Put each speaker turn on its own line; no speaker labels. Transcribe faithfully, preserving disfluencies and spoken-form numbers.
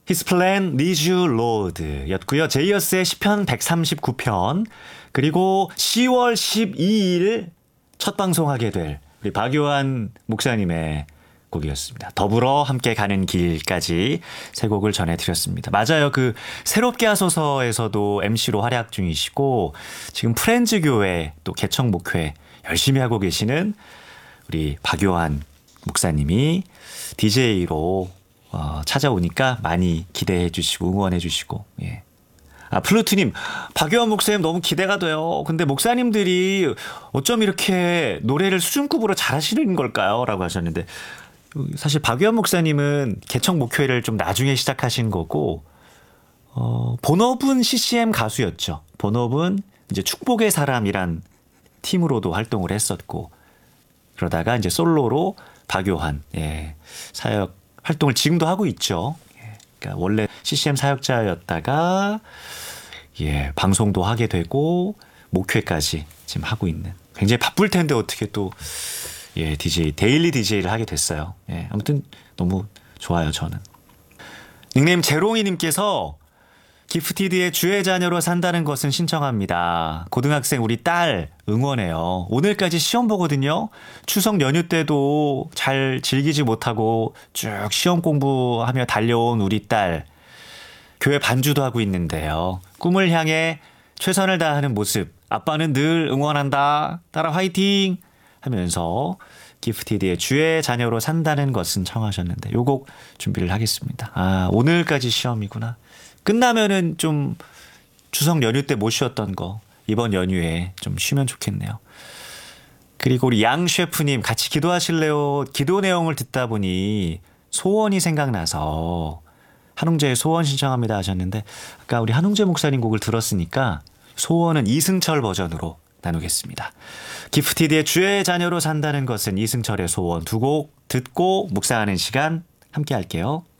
His plan needs you, Lord 였고요. 제이어스의 시편 백삼십구 편, 그리고 시월 십이일 첫 방송하게 될 우리 박요한 목사님의 곡이었습니다. 더불어 함께 가는 길까지 세 곡을 전해드렸습니다. 맞아요. 그 새롭게 하소서에서도 엠씨로 활약 중이시고 지금 프렌즈 교회 또 개척 목회 열심히 하고 계시는 우리 박요한 목사님이 디제이로 어, 찾아오니까 많이 기대해 주시고 응원해 주시고. 예. 아, 플루트님, 박요한 목사님 너무 기대가 돼요. 근데 목사님들이 어쩜 이렇게 노래를 수준급으로 잘하시는 걸까요? 라고 하셨는데, 사실 박요한 목사님은 개척 목회를 좀 나중에 시작하신 거고, 어, 본업은 씨씨엠 가수였죠. 본업은 이제 축복의 사람이란 팀으로도 활동을 했었고, 그러다가 이제 솔로로 박요한, 예, 사역 활동을 지금도 하고 있죠. 예, 그러니까 원래 씨씨엠 사역자였다가, 예, 방송도 하게 되고, 목회까지 지금 하고 있는. 굉장히 바쁠 텐데 어떻게 또, 예, 디제이, 데일리 디제이를 하게 됐어요. 예, 아무튼 너무 좋아요, 저는. 닉네임 제롱이님께서 기프티드의 주의 자녀로 산다는 것은 신청합니다. 고등학생 우리 딸 응원해요. 오늘까지 시험 보거든요. 추석 연휴 때도 잘 즐기지 못하고 쭉 시험 공부하며 달려온 우리 딸. 교회 반주도 하고 있는데요. 꿈을 향해 최선을 다하는 모습. 아빠는 늘 응원한다. 딸아 화이팅! 하면서 기프티드의 주의 자녀로 산다는 것은 청하셨는데 요 곡 준비를 하겠습니다. 아, 오늘까지 시험이구나. 끝나면은 좀 추석 연휴 때 못 쉬었던 거 이번 연휴에 좀 쉬면 좋겠네요. 그리고 우리 양 셰프님 같이 기도하실래요? 기도 내용을 듣다 보니 소원이 생각나서 한웅재의 소원 신청합니다 하셨는데 아까 우리 한웅재 목사님 곡을 들었으니까 소원은 이승철 버전으로 나누겠습니다. 기프티드의 주의 자녀로 산다는 것은 이승철의 소원 두 곡 듣고 묵상하는 시간 함께 할게요.